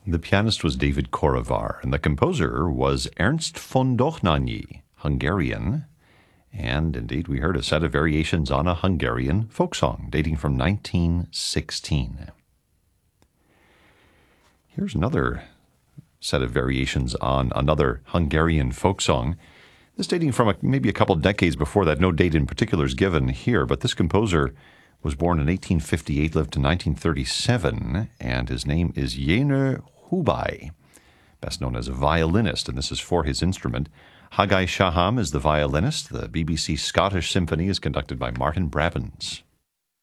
The pianist was David Korevar, and the composer was Ernst von Dohnányi, Hungarian. And indeed, we heard a set of variations on a Hungarian folk song dating from 1916. Here's another set of variations on another Hungarian folk song. This dating from maybe a couple decades before that. No date in particular is given here, but this composer was born in 1858, lived to 1937, and his name is Jenő Hubay, best known as a violinist, and this is for his instrument. Haggai Shaham is the violinist. The BBC Scottish Symphony is conducted by Martin Brabants.